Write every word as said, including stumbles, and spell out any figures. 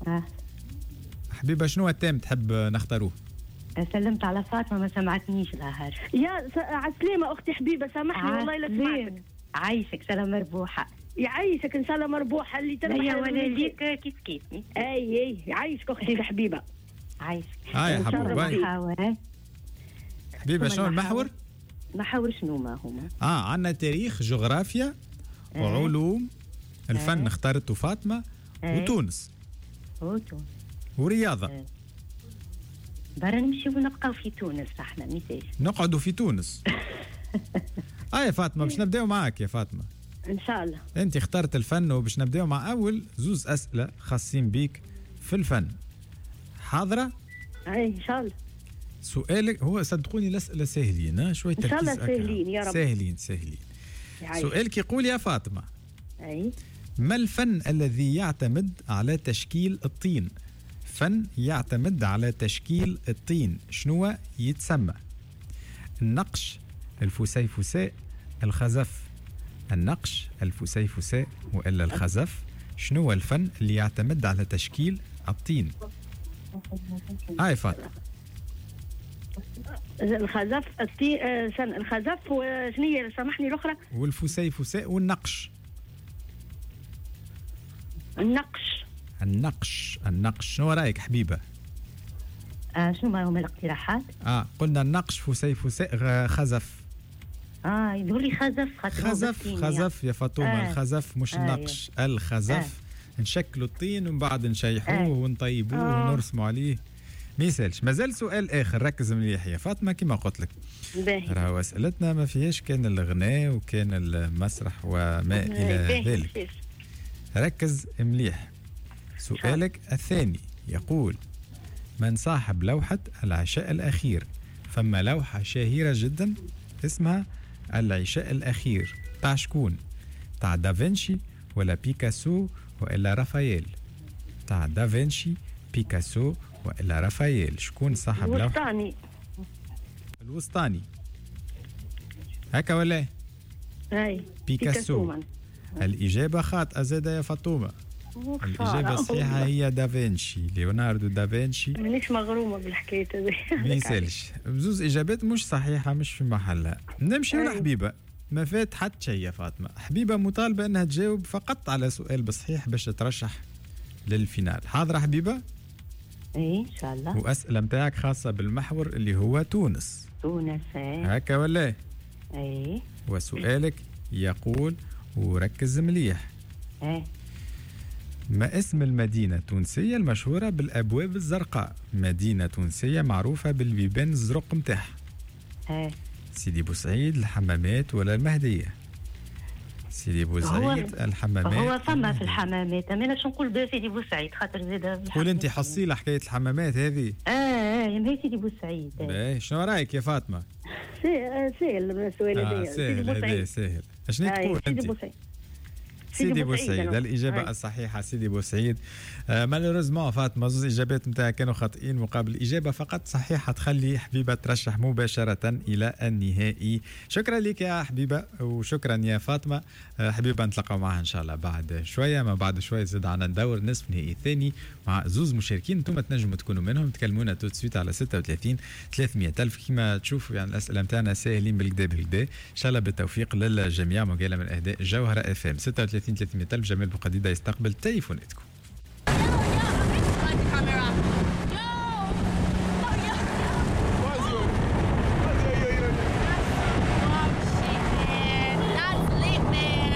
آه. حبيبه شنو التام تحب نختاروه؟ سلمت على فاطمه ما سمعتنيش ظاهر. يا س... عسلامة اختي حبيبه سامحني والله لا سمعتك. عايشك سلام مربوحه. يعيشك ان شاء الله مربوحه اللي تربح يا ولا ليك كيف كيف. اي اي يعيشك اختي الحبيبه. عايشك. اه يا حبيبه. حبيبه شنو المحور؟ محاور شنو ما هما؟ اه عندنا تاريخ، جغرافيا، آه. وعلوم، الفن آه. اختارته فاطمه، آه. وتونس. وتونس. ورياضه. آه. برا نمشي ونبقاو في تونس احنا ميساج. نقعدوا في تونس. اه يا فاطمه باش نبداو معاك يا فاطمه. ان شاء الله. انت اخترت الفن وباش نبداو مع اول زوز اسئله خاصين بيك في الفن. حاضره؟ اي ان شاء الله. سؤالك هو صدقوني الاسئله سهلين، ها شويه تركيز. ان شاء الله سهلين يا رب. سهلين سهلين. يعني. سؤالك يقول يا فاطمه. اي. ما الفن الذي يعتمد على تشكيل الطين؟ فن يعتمد على تشكيل الطين، شنو يتسمى؟ النقش، الفسيفساء، الخزف. النقش، الفسيفساء والا الخزف، شنو الفن اللي يعتمد على تشكيل الطين؟ هاي فاطمه. الخزف الطين آه الخزف وشنو هي سامحني الاخرى؟ والفسيفساء والنقش. النقش. النقش النقش شنو رايك حبيبه؟ آه شنو ما هما الاقتراحات؟ اه قلنا النقش، فسيفساء، خزف. اه يقول لي خزف خاطر خزف خزف يا فاطمه. آه. الخزف مش آه النقش. آه. الخزف آه. نشكلوا الطين ومن بعد نشيحوه آه. ونطيبوه آه. ونرسموا عليه. ما يسالش. مازال سؤال اخر، ركز مليح يا فاطمه كما قلت لك. راهو اسئلتنا ما فيهاش كان الغناء وكان المسرح وما الى ذلك. ركز مليح. سؤالك الثاني يقول: من صاحب لوحة العشاء الأخير؟ فما لوحة شهيرة جدا اسمها العشاء الأخير، تاع شكون؟ تاع دافنشي ولا بيكاسو وإلا رافائيل؟ تاع دافنشي، بيكاسو وإلا رافائيل، شكون صاحب لوحة؟ الوسطاني. الوسطاني هكا ولا؟ اي بيكاسو, بيكاسو الإجابة خاطئة زادة يا فاطمة. الإجابة الصحيحة هي دافنشي، ليوناردو دافنشي. مانيش مغرومة بالحكاية هذه. ما يسالش. بزوز إجابات مش صحيحة، مش في محلها. نمشي لحبيبة. ما فات حتى شيء يا فاطمة. حبيبة مطالبة أنها تجاوب فقط على سؤال بصحيح باش تترشح للفينال. حاضرة حبيبة؟ إيه إن شاء الله. وأسئلة متاعك خاصة بالمحور اللي هو تونس. تونس إيه. هكا ولا؟ إيه. وسؤالك يقول، وركز مليح. إيه. ما اسم المدينة التونسية المشهورة بالأبواب الزرقاء؟ مدينة تونسية معروفة بالبيبان الزرق متاعها. ايه. سيدي بوسعيد، الحمامات ولا المهدية؟ سيدي بوسعيد، الحمامات. هو فما في الحمامات، انا شو نقول سيدي بوسعيد خاطر زيد. قول انت حصيلة حكاية الحمامات هذه. اه اه هي سيدي بوسعيد. باهي شنو رايك يا فاطمة؟ سهل السؤال هذا. سهل هذا سهل. شنو تقول انت؟ سيدي بوسعيد. سيدي بوسعيد الإجابة هاي. الصحيحة سيدي بوسعيد. آه مالوريزمون فاطمة زوز إجابات نتاعها كانوا خاطئين مقابل إجابة فقط صحيحة تخلي حبيبة ترشح مباشرة إلى النهائي. شكرا لك يا حبيبة وشكرا يا فاطمة. آه حبيبة نتلقى معها إن شاء الله بعد شوية. ما بعد شوية زاد عنا ندور نصف نهائي ثاني مع زوز مشاركين انتم تنجموا تكونوا منهم. تكلمونا تو سويت على ستة وثلاثين ثلاثمية ألف. كما تشوفوا يعني الأسئلة نتاعنا ساهلين بالكدا بالكدا. إن شاء الله بالتوفيق للجميع. مقالة من أهداء جوهرة اف ام ستة وثلاثين ثلاثمية ألف. جمال بوقديدة يستقبل تليفوناتكم.